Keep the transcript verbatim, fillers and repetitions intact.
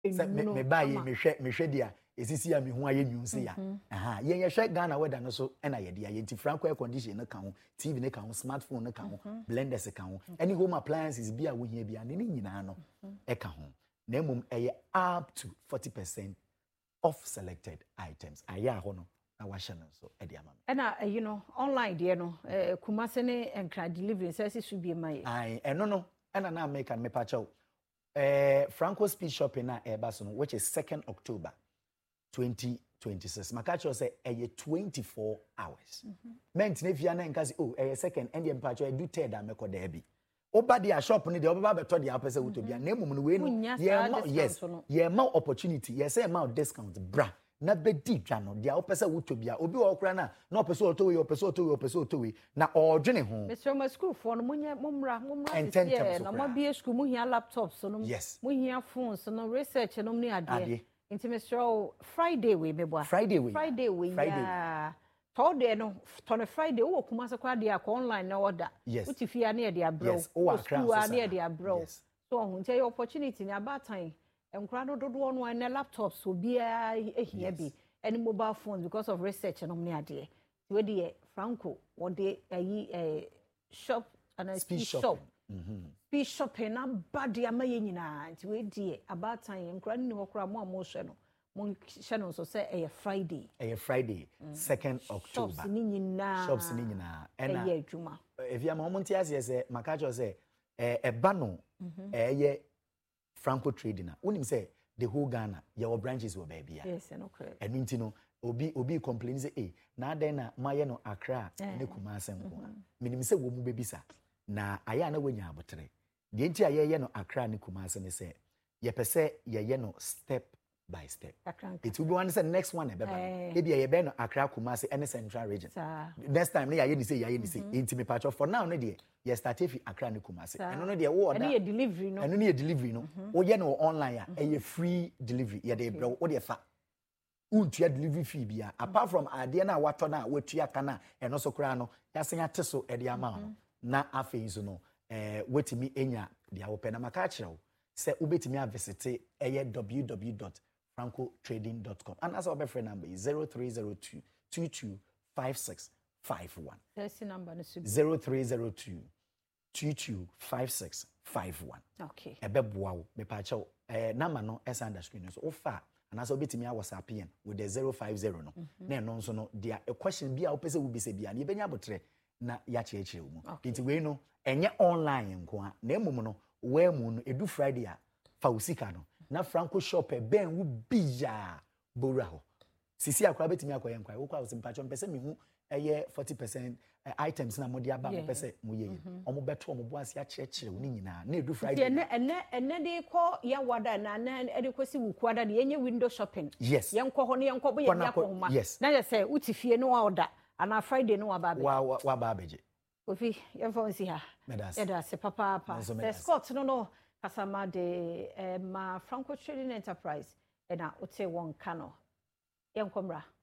se me me ba ye me hwe me hwe dia esisi ya me hu aye nwunse ya aha ye ye hwe Ghana weather no so e na ye dia ye nti Franco air condition no ka ho T V no ka ho smartphone no ka ho blenders ka ho any home appliances bi a wo hia bia ne nyina no e ka ho na emum e up to forty percent off selected items aya ho no na wa hye no so e dia ma e na you know online there no Kumase ne enkra delivery services should be my ai eno no e na na make me pa chaw eh Franco Speed Shopping na eba so no which is second October twenty twenty-six makacho say eh twenty-four hours ment na fia na nka say oh eh second end em pa chaw e do third am ko da bi oba dia shop ni de oba beto dia apese wutobia na emum no we no ye yes ye ma opportunity ye say ma discount bra na bedi dwa no dia opese wutobia obi wo kra na na opese otowe opese otowe opese otowe na odwene ho Mister Ma school for no munya mumra mumra ye na mo bia school mu hia laptops no mu hia phones no research no ni ade nti Mister Friday we beboa Friday we Friday we ya Friday no to Friday wo Kumase kwa dia ko online na order utifia na ye dia bro school na ye dia bro so ohun nti opportunity ni abatan enkura no dodo no na laptops obia ehia bi any mobile phones because of research no ni ade we dey Franco what dey ayi eh shop and speed shop mhm speed shopping na bad ya maye nyina nti we dey abatan enkura ni hokura mo amohwe no mon channel so say eh Friday eh Friday second October shops ni nyina shops ni nyina ena eh adwuma if ya mo monti ase say makacho say eh eba no eh ye Franco Trading na unim say the whole Ghana your branches were baby ya yes no correct enu nti no obi obi complain say eh na den na maye no Accra ne Kumase nko minim say wo mu bebisa na aya na wanya abotre de nti aye ye no Accra ne Kumase ne say ye pese ye ye no step by step it will be one say next one e beba e bia ye be no Accra Kumase any central region next time na ye ni say ye ni say nti me patch for now no de ye start if Accra ne Kumase eno no de wo order eno ye delivery no eno ne ye delivery no wo ye no online a e ye free delivery ye de bro wo de fa untua delivery fee bia apart from ade na wato na watua kana eno so kra no ya senya teso e de ama no na afei so no eh wetimi enya de awope na maka kire se ubetimi a visit eye w w w dot franco trading dot com and as our friend number is zero three zero two two two five six five one. That's the number no zero three zero two two two five six five one. Okay. Ebe boa wo me pa che eh number no esa under screen so ofa and as obetimi a WhatsApp yen with the zero five zero no na no nso no dia a question bia wo pese wo bise bia na ebenya botre na ya chekire wo nti we no enye online nko a na emum no we mu no edu Friday a fa usika no na Franco shop e ben wo biya bora ho sisi akwa betimi akoye nkwa wo kwa wo simpacho mpese me hu eye forty percent items na modi aba mo pese mo yeye omo beto omo bo ase a chekire wo ni nyina na edu Friday ene ene ene de ko ya wada na na ede ko si wukwada de yenye window shopping yes yenko ho ne yenko bo ye yakọ homa na ye say utifie no order ana Friday no aba be wa wa ba beje ofi yenfo nsi ha eda se papa papa the Scott no no kasama de ma Franco Trading Enterprise ena ote won kano yenkomra